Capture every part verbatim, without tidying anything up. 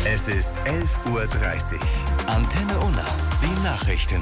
Es ist elf Uhr dreißig. Antenne Unna, die Nachrichten.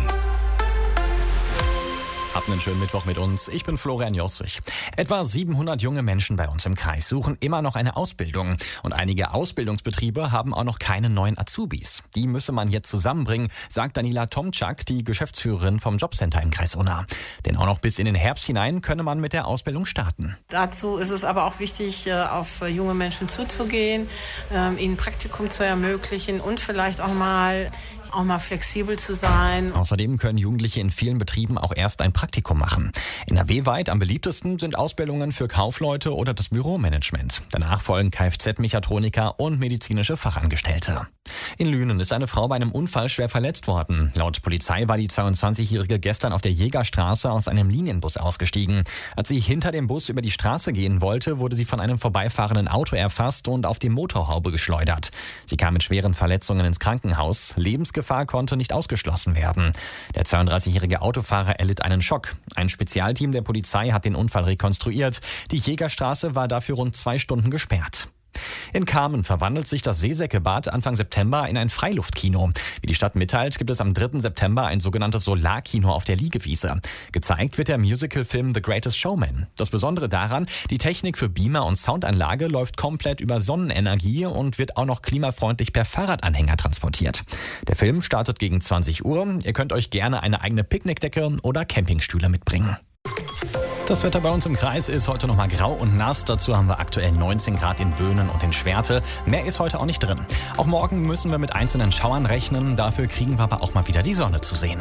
Habt einen schönen Mittwoch mit uns. Ich bin Florian Joswig. Etwa siebenhundert junge Menschen bei uns im Kreis suchen immer noch eine Ausbildung. Und einige Ausbildungsbetriebe haben auch noch keine neuen Azubis. Die müsse man jetzt zusammenbringen, sagt Daniela Tomczak, die Geschäftsführerin vom Jobcenter im Kreis Unna. Denn auch noch bis in den Herbst hinein könne man mit der Ausbildung starten. Dazu ist es aber auch wichtig, auf junge Menschen zuzugehen, ihnen Praktikum zu ermöglichen und vielleicht auch mal auch mal flexibel zu sein. Außerdem können Jugendliche in vielen Betrieben auch erst ein Praktikum machen. N R W-weit am beliebtesten sind Ausbildungen für Kaufleute oder das Büromanagement. Danach folgen Kfz-Mechatroniker und medizinische Fachangestellte. In Lünen ist eine Frau bei einem Unfall schwer verletzt worden. Laut Polizei war die zweiundzwanzigjährige gestern auf der Jägerstraße aus einem Linienbus ausgestiegen. Als sie hinter dem Bus über die Straße gehen wollte, wurde sie von einem vorbeifahrenden Auto erfasst und auf die Motorhaube geschleudert. Sie kam mit schweren Verletzungen ins Krankenhaus. Lebensgefahr konnte nicht ausgeschlossen werden. Der zweiunddreißigjährige Autofahrer erlitt einen Schock. Ein Spezialteam der Polizei hat den Unfall rekonstruiert. Die Jägerstraße war dafür rund zwei Stunden gesperrt. In Kamen verwandelt sich das Seesäckebad Anfang September in ein Freiluftkino. Wie die Stadt mitteilt, gibt es am dritten September ein sogenanntes Solarkino auf der Liegewiese. Gezeigt wird der Musicalfilm The Greatest Showman. Das Besondere daran, die Technik für Beamer und Soundanlage läuft komplett über Sonnenenergie und wird auch noch klimafreundlich per Fahrradanhänger transportiert. Der Film startet gegen zwanzig Uhr. Ihr könnt euch gerne eine eigene Picknickdecke oder Campingstühle mitbringen. Das Wetter bei uns im Kreis ist heute noch mal grau und nass. Dazu haben wir aktuell neunzehn Grad in Böhnen und in Schwerte. Mehr ist heute auch nicht drin. Auch morgen müssen wir mit einzelnen Schauern rechnen. Dafür kriegen wir aber auch mal wieder die Sonne zu sehen.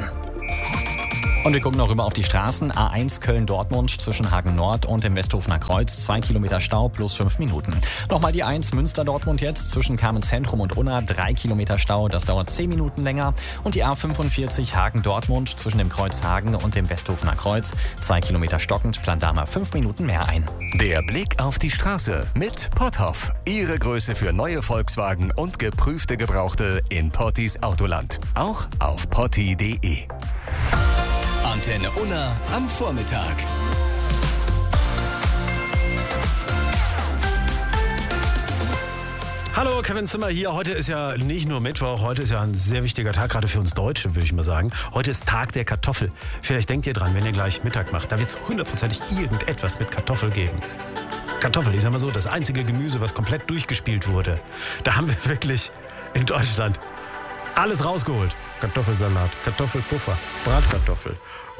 Und wir gucken noch rüber auf die Straßen. A eins Köln-Dortmund zwischen Hagen Nord und dem Westhofener Kreuz. Zwei Kilometer Stau plus fünf Minuten. Nochmal die eins Münster-Dortmund jetzt zwischen Kamen-Zentrum und Unna. Drei Kilometer Stau, das dauert zehn Minuten länger. Und die A fünfundvierzig Hagen-Dortmund zwischen dem Kreuz Hagen und dem Westhofener Kreuz. Zwei Kilometer stockend, plant da mal fünf Minuten mehr ein. Der Blick auf die Straße mit Potthoff. Ihre Größe für neue Volkswagen und geprüfte Gebrauchte in Pottis Autoland. Auch auf potti punkt de. Antenne Unna am Vormittag. Hallo, Kevin Zimmer hier. Heute ist ja nicht nur Mittwoch, heute ist ja ein sehr wichtiger Tag, gerade für uns Deutsche, würde ich mal sagen. Heute ist Tag der Kartoffel. Vielleicht denkt ihr dran, wenn ihr gleich Mittag macht, da wird es hundertprozentig irgendetwas mit Kartoffel geben. Kartoffel, ich sag mal so, das einzige Gemüse, was komplett durchgespielt wurde. Da haben wir wirklich in Deutschland alles rausgeholt. Kartoffelsalat, Kartoffelpuffer, Bratkartoffel,